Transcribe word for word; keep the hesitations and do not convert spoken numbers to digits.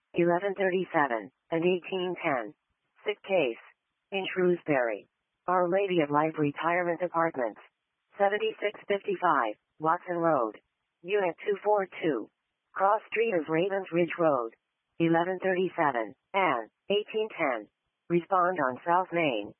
eleven thirty-seven, and eighteen ten. Sick case. In Shrewsbury. Our Lady of Life Retirement Apartments. seventy-six fifty-five, Watson Road. Unit two forty-two. Cross Street of Ravens Ridge Road. eleven thirty-seven, and eighteen ten. Respond on South Main.